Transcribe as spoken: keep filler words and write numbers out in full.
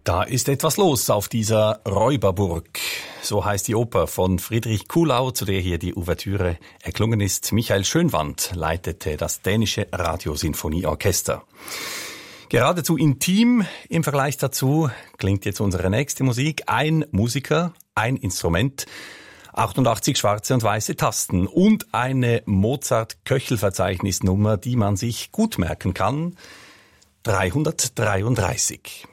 Da ist etwas los auf dieser Räuberburg. So heißt die Oper von Friedrich Kuhlau, zu der hier die Ouvertüre erklungen ist. Michael Schönwandt leitete das dänische Radiosinfonieorchester. Geradezu intim im Vergleich dazu klingt jetzt unsere nächste Musik. Ein Musiker, ein Instrument, achtundachtzig schwarze und weiße Tasten und eine Mozart-Köchel-Verzeichnisnummer, die man sich gut merken kann. dreihundertdreiunddreißig.